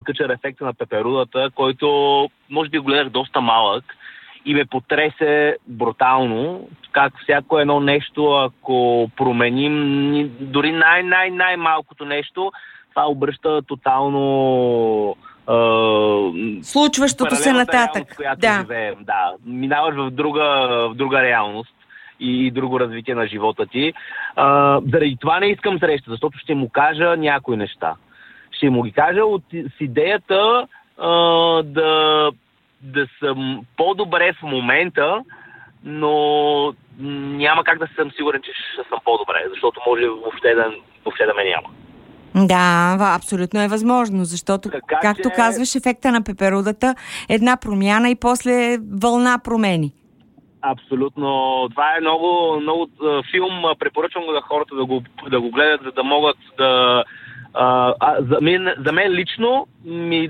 Къчър ефекта на пеперудата, който може би го гледах доста малък и ме потресе брутално. Как всяко едно нещо, ако променим дори най-малкото нещо, това обръща тотално случващото се нататък. Реалност, която живеем. Да, минаваш в друга реалност и друго развитие на живота ти. Заради това не искам среща, защото ще му кажа някои неща. Ще му ги кажа с идеята да съм по-добре в момента, но няма как да съм сигурен, че ще съм по-добре, защото може въобще да ме няма. Да, абсолютно е възможно, защото, както казваш, ефекта на пеперудата, една промяна и после вълна промени. Абсолютно. Това е много филм. Препоръчвам го на хората да го гледат, за да могат да... За мен лично ми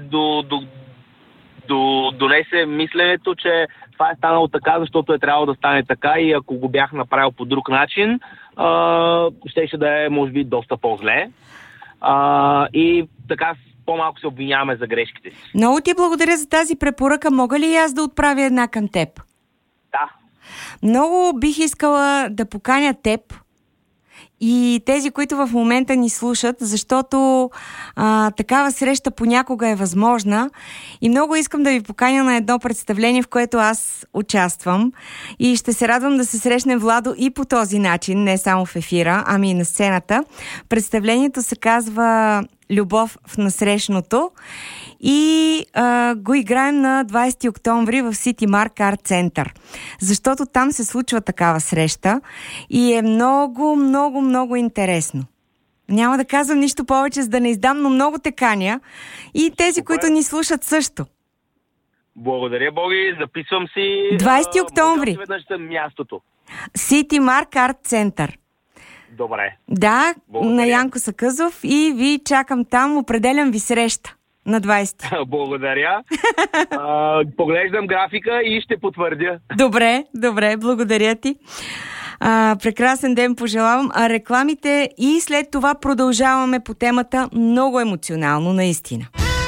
донесе мисленето, че това е станало така, защото е трябвало да стане така и ако го бях направил по друг начин, щеше да е, може би, доста по-зле. И така по-малко се обвиняваме за грешките си. Много ти благодаря за тази препоръка. Мога ли аз да отправя една към теб? Да. Много бих искала да поканя теб и тези, които в момента ни слушат, защото такава среща понякога е възможна и много искам да ви поканя на едно представление, в което аз участвам и ще се радвам да се срещнем, Владо, и по този начин, не само в ефира, ами и на сцената. Представлението се казва "Любов в насрещното" и го играем на 20 октомври в City Mark Art Center. Защото там се случва такава среща и е много, много, много интересно. Няма да казвам нищо повече, за да не издам, но много те каня и тези, които ни слушат също. Благодаря, Боги, записвам си. 20 октомври. Веднъж мястото. City Mark Art Center. Добре. Да, благодаря. На Янко Сакъзов и ви чакам там, определям ви среща на 20. Благодаря. Поглеждам графика и ще потвърдя. Добре, благодаря ти. Прекрасен ден пожелавам. Рекламите и след това продължаваме по темата, много емоционално, наистина.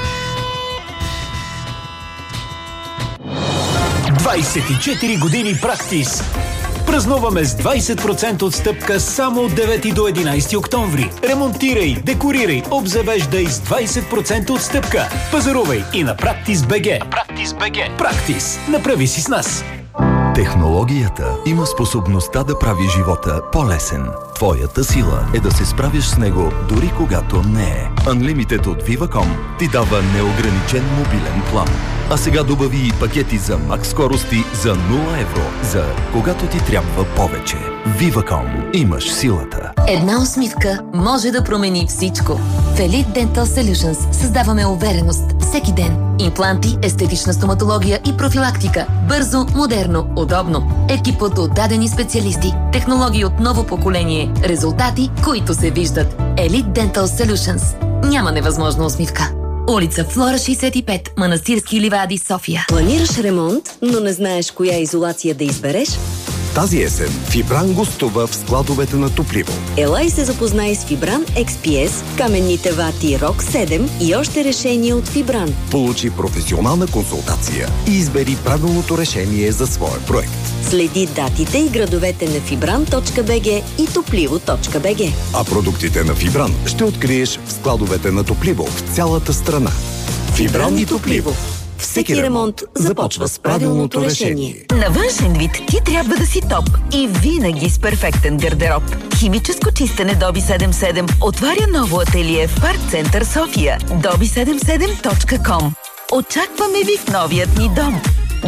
24 години Практис. Празнуваме с 20% отстъпка само от 9 до 11 октомври. Ремонтирай, декорирай, обзавеждай с 20% отстъпка. Пазарувай и на Practice.bg. Practice. Направи си с нас. Технологията има способността да прави живота по-лесен. Твоята сила е да се справиш с него дори когато не е. Unlimited от Viva.com ти дава неограничен мобилен план. А сега добави и пакети за макс скорости за 0 евро, за когато ти трябва повече. Viva.com. Имаш силата. Една усмивка може да промени всичко. В Elite Dental Solutions създаваме увереност всеки ден. Импланти, естетична стоматология и профилактика. Бързо, модерно, удобно. Екип от отдадени специалисти. Технологии от ново поколение. Резултати, които се виждат. Elite Dental Solutions. Няма невъзможна усмивка. Улица Флора 65, Манастирски ливади, София. Планираш ремонт, но не знаеш коя изолация да избереш? Тази есен Фибран гостува в складовете на Топливо. Ела и се запознай с Фибран XPS, каменните вати Рок 7 и още решения от Фибран. Получи професионална консултация и избери правилното решение за своя проект. Следи датите и градовете на fibran.bg и toplivo.bg. А продуктите на Фибран ще откриеш в складовете на Топливо в цялата страна. Фибран и Топливо. Всеки ремонт започва с правилното решение. На външен вид ти трябва да си топ и винаги с перфектен гардероб. Химическо чистене Доби 77 отваря ново ателие в Парк Център София. dobi77.com. Очакваме ви в новият ни дом.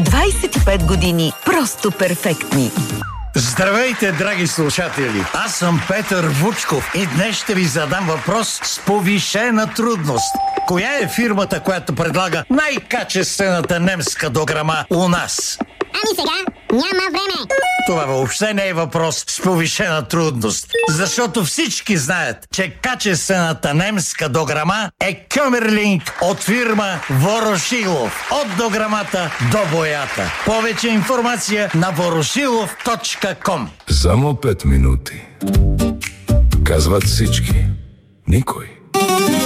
25 години просто перфектни. Здравейте, драги слушатели! Аз съм Петър Вучков и днес ще ви задам въпрос с повишена трудност. Коя е фирмата, която предлага най-качествената немска дограма у нас? Ами сега няма време. Това въобще не е въпрос с повишена трудност, защото всички знаят, че качествената немска дограма е Кьомерлинг от фирма Ворошилов. От дограмата до боята. Повече информация на ворошилов.com. Само 5 минути. Казват всички. Никой